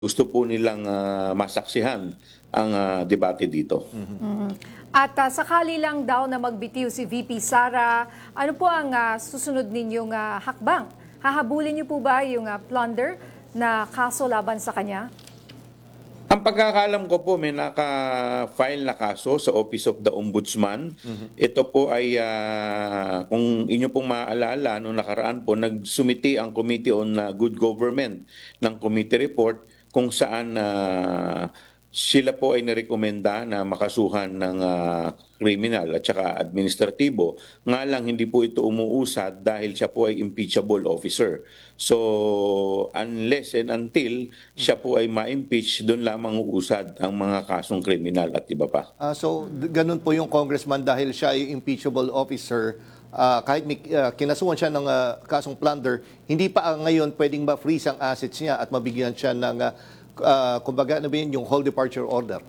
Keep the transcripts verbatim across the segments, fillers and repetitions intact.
gusto po nilang ah, masaksihan ang ah, debate dito. At ah, sakali lang daw na magbitiw si V P Sara, ano po ang ah, susunod ninyong ah, hakbang? Hahabulin niyo po ba yung ah, plunder na kaso laban sa kanya? Ang pagkakalam ko po, may naka-file na kaso sa Office of the Ombudsman. Ito po ay, ah, kung inyo pong maaalala, noong nakaraan po, nagsumiti ang Committee on ah, Good Government ng committee report kung saan ah, sila po ay nirekomenda na makasuhan ng ah, criminal at saka administratibo. Nga lang hindi po ito umuusad dahil siya po ay impeachable officer. So unless and until siya po ay ma-impeach, doon lamang uusad ang mga kasong kriminal at iba pa. Ah, so, d- ganun po yung congressman dahil siya ay impeachable officer, ah, kahit may, ah, kinasuhan siya ng ah, kasong plunder, hindi pa ah, ngayon pwedeng ma-freeze ang assets niya at mabigyan siya ng, ah, ah, kumbaga, ano ba yun, yung whole departure order.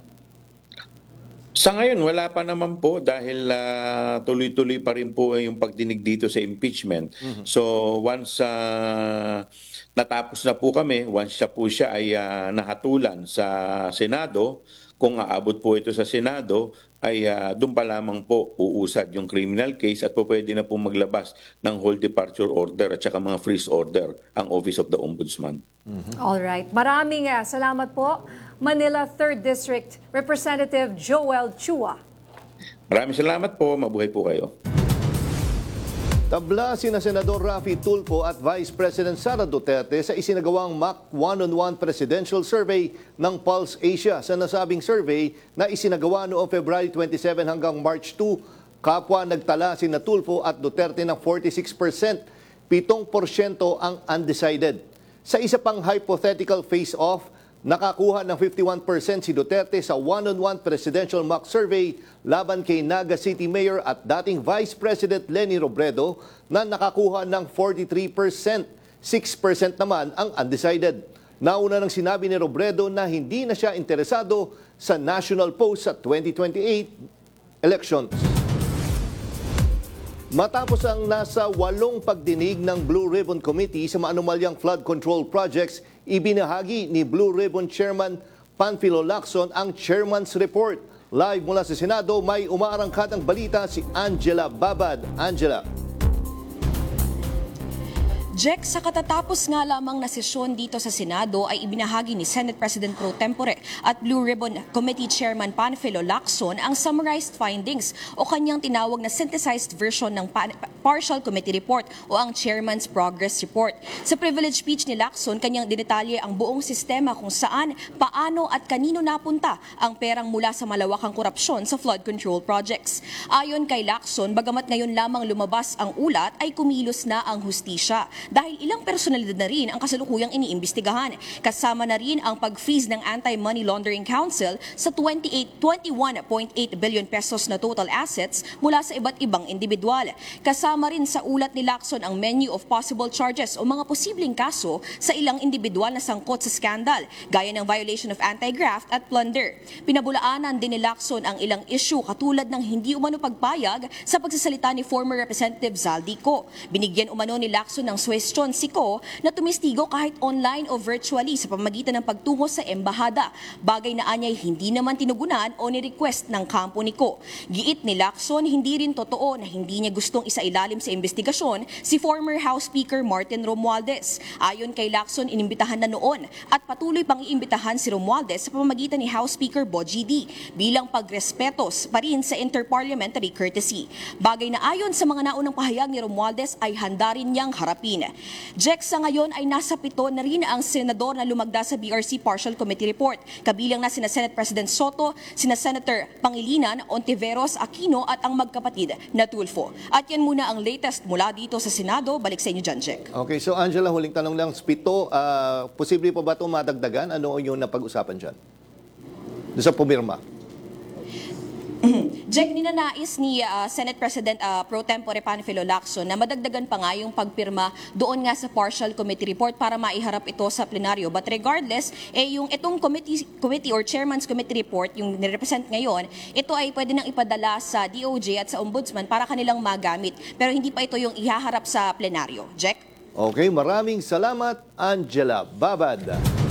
Sa ngayon, wala pa naman po dahil ah, tuloy-tuloy pa rin po yung pagdinig dito sa impeachment. So once ah, natapos na po kami, once siya po siya ay ah, nahatulan sa Senado, kung aabot po ito sa Senado, ay ah, doon pa lamang po uusad yung criminal case at po pwede na po maglabas ng whole departure order at saka mga freeze order ang Office of the Ombudsman. All right. Maraming ah, salamat po, Manila third District Representative Joel Chua. Maraming salamat po. Mabuhay po kayo. Tabla sina Senador Raffy Tulfo at Vice President Sara Duterte sa isinagawang M A C one-on-one Presidential Survey ng Pulse Asia. Sa nasabing survey na isinagawa noong February twenty-seven hanggang March two, kapwa nagtala sina Tulfo at Duterte ng forty-six percent, pitong porsyento ang undecided. Sa isa pang hypothetical face-off, nakakuha ng fifty-one percent si Duterte sa one-on-one presidential mock survey laban kay Naga City Mayor at dating Vice President Leni Robredo na nakakuha ng forty-three percent. six percent naman ang undecided. Nauna nang sinabi ni Robredo na hindi na siya interesado sa national post sa twenty twenty-eight elections. Matapos ang nasa walong pagdinig ng Blue Ribbon Committee sa maanumalyang flood control projects, ibinahagi ni Blue Ribbon Chairman Panfilo Lacson ang Chairman's Report. Live mula sa Senado, may umaarangkadang balita si Angela Babad. Angela. Jack, sa katatapos nga lamang na sesyon dito sa Senado ay ibinahagi ni Senate President Pro Tempore at Blue Ribbon Committee Chairman Panfilo Lacson ang summarized findings o kanyang tinawag na synthesized version ng Partial Committee Report o ang Chairman's Progress Report. Sa privilege speech ni Lacson, kanyang dinetalye ang buong sistema kung saan, paano at kanino napunta ang perang mula sa malawakang korupsyon sa flood control projects. Ayon kay Lacson, bagamat ngayon lamang lumabas ang ulat, ay kumilos na ang hustisya dahil ilang personalidad na rin ang kasalukuyang iniimbestigahan. Kasama na rin ang pag-freeze ng Anti-Money Laundering Council sa twenty-one point eight billion pesos na total assets mula sa iba't ibang individual. Kasama rin sa ulat ni Lacson ang menu of possible charges o mga posibleng kaso sa ilang individual na sangkot sa skandal, gaya ng violation of anti-graft at plunder. Pinabulaanan din ni Lacson ang ilang issue katulad ng hindi umano pagpayag sa pagsasalita ni former Representative Zaldico. Binigyan umano ni Lacson ng question si Ko na tumistigo kahit online o virtually sa pamamagitan ng pagtungo sa embahada, bagay na anya'y hindi naman tinugunan o ni-request ng kampo ni Ko. Giit ni Lacson, hindi rin totoo na hindi niya gustong isailalim sa investigasyon si former House Speaker Martin Romualdez. Ayon kay Lacson, inimbitahan na noon at patuloy pang iimbitahan si Romualdez sa pamamagitan ni House Speaker Bogie D bilang pagrespetos pa rin sa interparliamentary courtesy. Bagay na ayon sa mga naunang pahayag ni Romualdez ay handa rin niyang harapin. Jex, sa ngayon ay nasa pito na rin ang senador na lumagda sa B R C Partial Committee Report. Kabilang na sina Senate President Soto, sina Senator Pangilinan, Ontiveros, Aquino at ang magkapatid na Tulfo. At yan muna ang latest mula dito sa Senado. Balik sa inyo dyan, Jack. Okay, so Angela, huling tanong lang, pito, uh, posible pa ba ito madagdagan? Ano yung napag-usapan dyan? Doon sa pumirma. Jack, ninanais ni uh, Senate President uh, Pro Tempore Panfilo Lacson na madagdagan pa nga yung pagpirma doon nga sa Partial Committee Report para maiharap ito sa plenaryo. But regardless, eh, yung itong committee, committee or Chairman's Committee Report, yung nirepresent ngayon, ito ay pwede nang ipadala sa D O J at sa Ombudsman para kanilang magamit. Pero hindi pa ito yung ihaharap sa plenaryo. Jack? Okay, maraming salamat, Angela Babad.